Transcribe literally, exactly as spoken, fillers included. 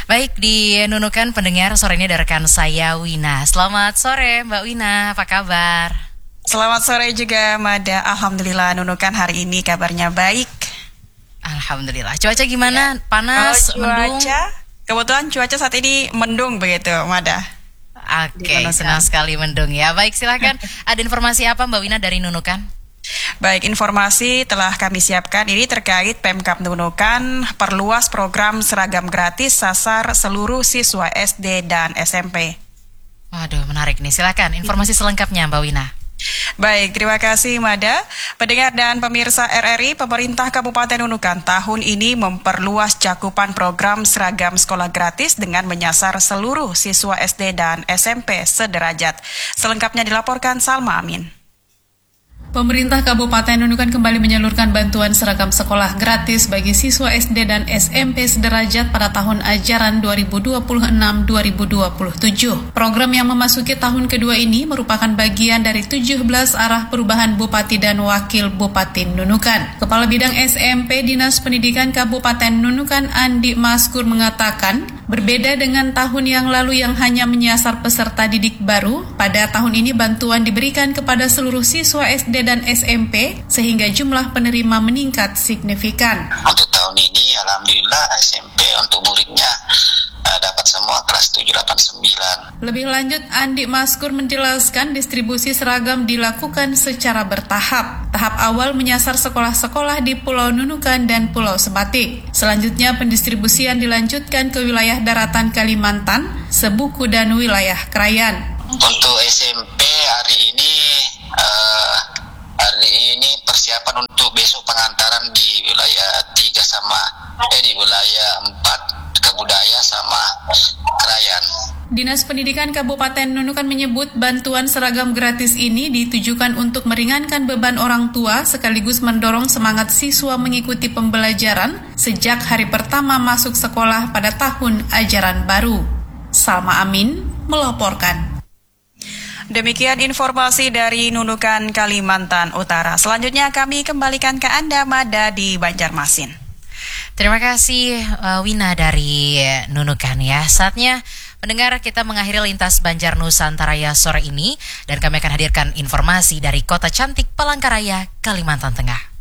Baik, di Nunukan pendengar sore ini ada rekan saya Wina. Selamat sore Mbak Wina, apa kabar? Selamat sore juga Mada. Alhamdulillah Nunukan hari ini kabarnya baik. Alhamdulillah. Cuaca gimana? Ya. Panas, Kalau cuaca, mendung? Kebetulan cuaca saat ini mendung begitu Mada. Oke, senang sekali mendung ya. Baik, silakan. Ada informasi apa Mbak Wina dari Nunukan? Baik, informasi telah kami siapkan ini terkait Pemkab Nunukan perluas program seragam gratis sasar seluruh siswa S D dan S M P. Waduh, menarik nih. Silakan informasi selengkapnya Mbak Wina. Baik, terima kasih Mada. Pendengar dan pemirsa R R I, pemerintah Kabupaten Nunukan tahun ini memperluas cakupan program seragam sekolah gratis dengan menyasar seluruh siswa S D dan S M P sederajat. Selengkapnya dilaporkan Salma Amin. Pemerintah Kabupaten Nunukan kembali menyalurkan bantuan seragam sekolah gratis bagi siswa S D dan S M P sederajat pada tahun ajaran dua ribu dua puluh enam dua ribu dua puluh tujuh. Program yang memasuki tahun kedua ini merupakan bagian dari tujuh belas arah perubahan Bupati dan Wakil Bupati Nunukan. Kepala Bidang S M P Dinas Pendidikan Kabupaten Nunukan Andi Maskur mengatakan, berbeda dengan tahun yang lalu yang hanya menyasar peserta didik baru, pada tahun ini bantuan diberikan kepada seluruh siswa S D dan S M P sehingga jumlah penerima meningkat signifikan. Untuk tahun ini alhamdulillah S M P untuk muridnya uh, dapat semua kelas tujuh, delapan, sembilan. Lebih lanjut, Andi Maskur menjelaskan distribusi seragam dilakukan secara bertahap. Tahap awal menyasar sekolah-sekolah di Pulau Nunukan dan Pulau Sebatik. Selanjutnya pendistribusian dilanjutkan ke wilayah daratan Kalimantan, Sebuku dan wilayah Krayan. Untuk S M P hari ini uh, hari ini persiapan untuk besok pengantaran di wilayah tiga sama eh di wilayah empat Kebudaya sama Krayan. Dinas Pendidikan Kabupaten Nunukan menyebut bantuan seragam gratis ini ditujukan untuk meringankan beban orang tua sekaligus mendorong semangat siswa mengikuti pembelajaran sejak hari pertama masuk sekolah pada tahun ajaran baru. Salma Amin melaporkan. Demikian informasi dari Nunukan, Kalimantan Utara. Selanjutnya kami kembalikan ke Anda, Mada, di Banjarmasin. Terima kasih uh, Wina dari Nunukan ya. Saatnya pendengar kita mengakhiri lintas Banjar Nusantara sore ini dan kami akan hadirkan informasi dari Kota Cantik Palangkaraya, Kalimantan Tengah.